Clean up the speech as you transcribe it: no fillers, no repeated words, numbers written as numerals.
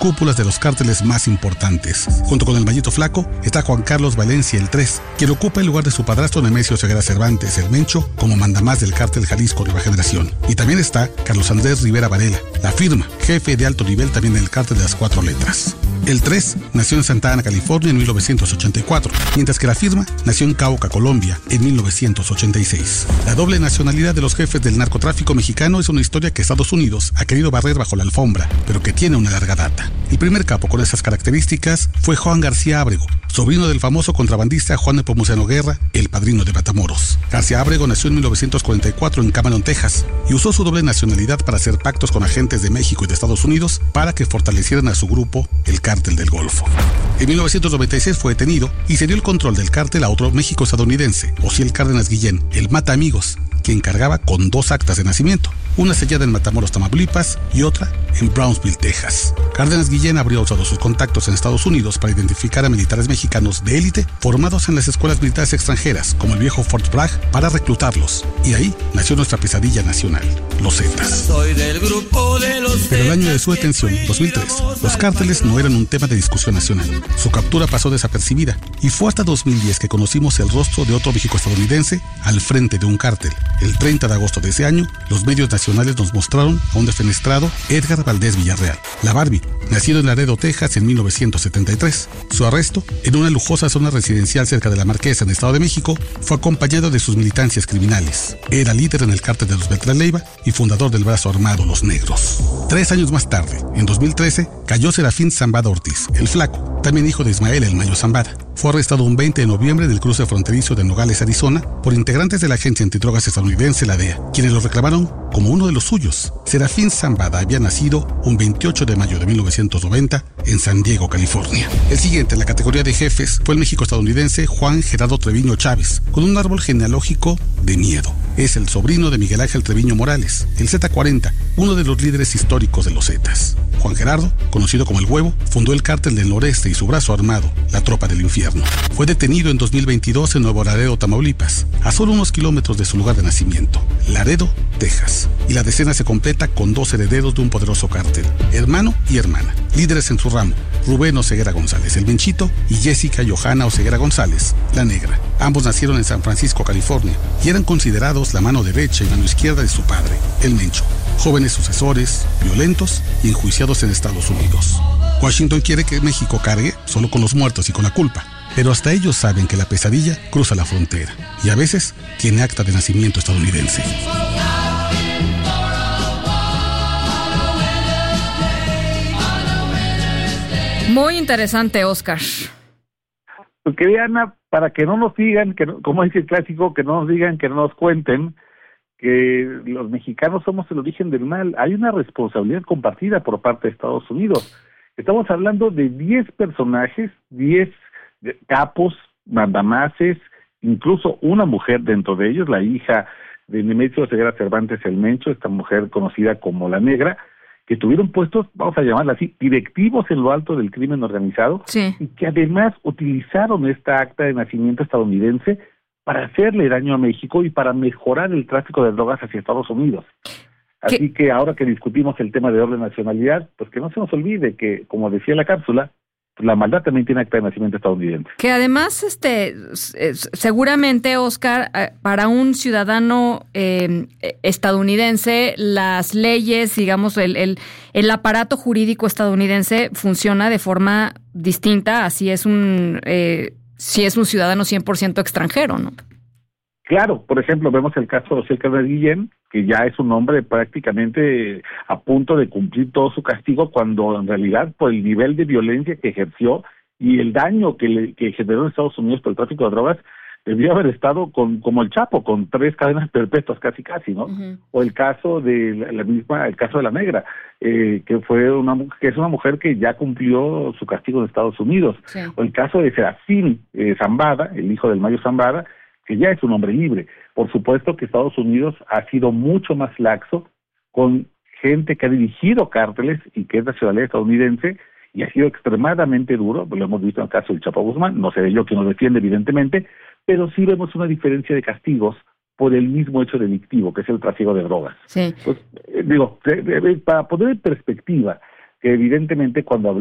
cúpulas de los cárteles más importantes. Junto con el Mallito Flaco está Juan Carlos Valencia el Tres, quien ocupa el lugar de su padrastro Nemesio Ceguera Cervantes, el Mencho, como mandamás del cártel Jalisco Nueva Generación. Y también está Carlos Andrés Rivera Varela, la firma, jefe de alto nivel también del cártel de las Cuatro Letras. El Tres nació en Santa Ana, California en 1984, mientras que la firma nació en Cauca, Colombia en 1986. La doble nacionalidad de los jefes del narcotráfico mexicano es una historia que Estados Unidos ha querido barrer bajo la alfombra, pero que tiene una larga data. El primer capo con esas características fue Juan García Ábrego, sobrino del famoso contrabandista Juan Nepomuceno Guerra, el padrino de Matamoros. García Ábrego nació en 1944 en Cameron, Texas, y usó su doble nacionalidad para hacer pactos con agentes de México y de Estados Unidos para que fortalecieran a su grupo, el Cártel del Golfo. En 1996 fue detenido y se dio el control del cártel a otro México-estadounidense, Osiel Cárdenas Guillén, el Mata Amigos, quien cargaba con 2 actas de nacimiento, una sellada en Matamoros, Tamaulipas, y otra en Brownsville, Texas. Cárdenas Guillén habría usado sus contactos en Estados Unidos para identificar a militares mexicanos de élite formados en las escuelas militares extranjeras, como el viejo Fort Bragg, para reclutarlos. Y ahí nació nuestra pesadilla nacional, los Zetas. Pero el año de su detención, 2003, los cárteles no eran un tema de discusión nacional. Su captura pasó desapercibida, y fue hasta 2010 que conocimos el rostro de otro México-estadounidense al frente de un cártel. El 30 de agosto de ese año, los medios nacionales nos mostraron a un defenestrado Edgar Valdés Villarreal, la Barbie, nacido en Laredo, Texas en 1973. Su arresto, en una lujosa zona residencial cerca de La Marquesa, en el Estado de México, fue acompañado de sus militancias criminales. Era líder en el cártel de los Beltrán Leiva y fundador del brazo armado Los Negros. 3 años más tarde, en 2013, cayó Serafín Zambada Ortiz, el Flaco, también hijo de Ismael El Mayo Zambada. Fue arrestado un 20 de noviembre en el cruce fronterizo de Nogales, Arizona, por integrantes de la agencia antidrogas estadounidense, la DEA, quienes lo reclamaron como uno de los suyos. Serafín Zambada había nacido un 28 de mayo de 1990 en San Diego, California. El siguiente en la categoría de jefes fue el México-estadounidense Juan Gerardo Treviño Chávez, con un árbol genealógico de miedo. Es el sobrino de Miguel Ángel Treviño Morales, el Z40, uno de los líderes históricos de los Zetas. Juan Gerardo, conocido como El Huevo, fundó el Cártel del Noreste y su brazo armado, la Tropa del Infierno. Fue detenido en 2022 en Nuevo Laredo, Tamaulipas, a solo unos kilómetros de su lugar de nacimiento, Laredo, Texas. Y la decena se completa con 2 herederos de un poderoso cártel, hermano y hermana, líderes en su ramo, Rubén Oseguera González, el Menchito, y Jessica Johanna Oseguera González, la Negra. Ambos nacieron en San Francisco, California, y eran considerados la mano derecha y mano izquierda de su padre, el Mencho. Jóvenes sucesores, violentos y enjuiciados en Estados Unidos. Washington quiere que México cargue solo con los muertos y con la culpa, pero hasta ellos saben que la pesadilla cruza la frontera y a veces tiene acta de nacimiento estadounidense. Muy interesante, Oscar. Porque Diana, para que no nos digan, que no, como dice el clásico, que no nos digan, que no nos cuenten que los mexicanos somos el origen del mal. Hay una responsabilidad compartida por parte de Estados Unidos. Estamos hablando de 10 personajes, 10 capos, mandamases, incluso una mujer dentro de ellos, la hija de Nemesio Ceguera Cervantes el Mencho, esta mujer conocida como la Negra, que tuvieron puestos, vamos a llamarla así, directivos en lo alto del crimen organizado, sí, y que además utilizaron esta acta de nacimiento estadounidense para hacerle daño a México y para mejorar el tráfico de drogas hacia Estados Unidos. Así que ahora que discutimos el tema de doble nacionalidad, pues que no se nos olvide que, como decía la cápsula, pues la maldad también tiene acta de nacimiento estadounidense. Que además, seguramente, Oscar, para un ciudadano estadounidense, las leyes, digamos, el aparato jurídico estadounidense funciona de forma distinta, así es si es un ciudadano 100% extranjero, ¿no? Claro, por ejemplo, vemos el caso de Osiel Cárdenas Guillén, que ya es un hombre prácticamente a punto de cumplir todo su castigo, cuando en realidad por el nivel de violencia que ejerció y el daño que generó en Estados Unidos por el tráfico de drogas, debió haber estado como el Chapo, con 3 cadenas perpetuas casi, ¿no? Uh-huh. O el caso de el caso de la Negra, que es una mujer que ya cumplió su castigo en Estados Unidos. Sí. O el caso de Serafín Zambada, el hijo del Mayo Zambada, que ya es un hombre libre. Por supuesto que Estados Unidos ha sido mucho más laxo con gente que ha dirigido cárteles y que es nacionalidad estadounidense, y ha sido extremadamente duro, lo hemos visto en el caso del Chapo Guzmán, no seré yo quien lo defiende evidentemente, pero sí vemos una diferencia de castigos por el mismo hecho delictivo, que es el tráfico de drogas. Sí. Pues, para poner en perspectiva que evidentemente cuando